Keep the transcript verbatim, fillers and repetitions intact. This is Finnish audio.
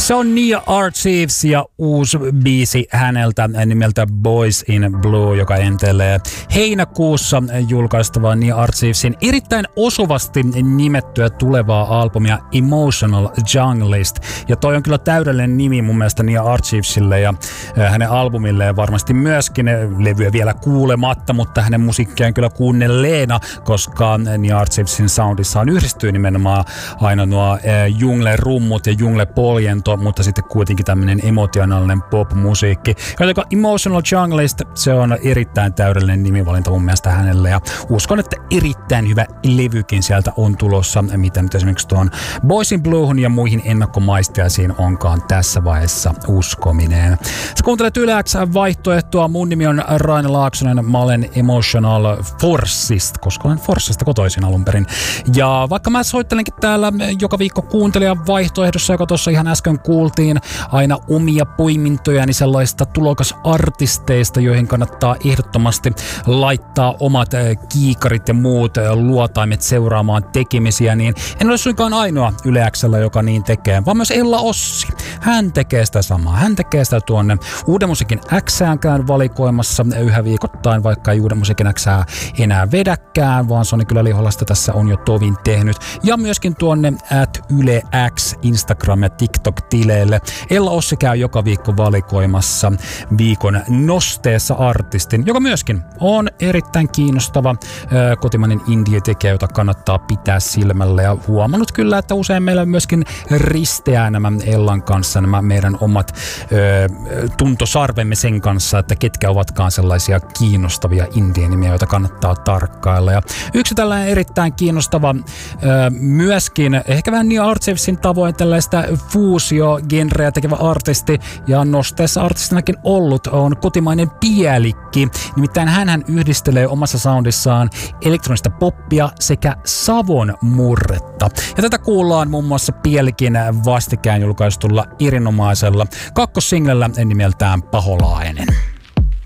Se on Nia Archives ja uusi biisi häneltä nimeltä Boys in Blue, joka entelee heinäkuussa julkaistavaa Nia Archivesin erittäin osuvasti nimettyä tulevaa albumia Emotional Junglist. Ja toi on kyllä täydellinen nimi mun mielestä Nia Archivesille ja hänen albumilleen varmasti myöskin, levyä vielä kuulematta, mutta hänen musiikkiaan kyllä kuunnelleena, koska Nia Archivesin soundissaan yhdistyy nimenomaan aina nuo jungle-rummut ja jungle-poljento, mutta sitten kuitenkin tämmöinen emotionaalinen pop-musiikki. Joten Emotional Junglist, se on erittäin täydellinen nimivalinta mun mielestä hänelle ja uskon, että erittäin hyvä levykin sieltä on tulossa, mitä nyt esimerkiksi tuon Boys in Bluehun ja muihin ennakkomaistiaisiin onkaan tässä vaiheessa uskominen. Sä kuuntelet Yle X:n vaihtoehtoa, mun nimi on Raine Laaksonen, mä olen Emotional Forceista, koska olen Forcesta kotoisin alun perin. Ja vaikka mä soittelenkin täällä joka viikko kuuntelijan vaihtoehdossa, joka tuossa ihan äsken kuultiin, aina omia poimintojani sellaista tulokasartisteista, joihin kannattaa ehdottomasti laittaa omat kiikarit ja muut luotaimet seuraamaan tekemisiä, niin en ole suinkaan ainoa Yle X:llä, joka niin tekee, vaan myös Ella Ossi. Hän tekee sitä samaa. Hän tekee sitä tuonne Uuden musiikin Xäänkään valikoimassa yhä viikoittain, vaikka ei Uuden musiikin Xää enää vedäkään, vaan Soni kyllä Liholasta tässä on jo tovin tehnyt. Ja myöskin tuonne at Yle X Instagram- ja TikTok-tileille. Ella Ossi käy joka viikko valikoimassa viikon nosteessa artistin, joka myöskin on erittäin kiinnostava ö, kotimainen indie-tekijä, jota kannattaa pitää silmällä. Ja huomannut kyllä, että usein meillä myöskin risteää nämä Ellan kanssa nämä meidän omat ö, tuntosarvemme sen kanssa, että ketkä ovatkaan sellaisia kiinnostavia indie-nimiä, joita kannattaa tarkkailla. Ja yksi tällainen erittäin kiinnostava ö, myöskin, ehkä vähän Nia Archivesin tavoin tällaista fuusio-genreä tekevä artisti ja nosteessa artistinakin ollut on kotimainen Pielikki. Nimittäin hänhän yhdistelee omassa soundissaan elektronista poppia sekä savon murretta. Ja tätä kuullaan muun muassa Pielikin vastikään julkaistulla erinomaisella kakkosinglellä nimeltään Paholainen.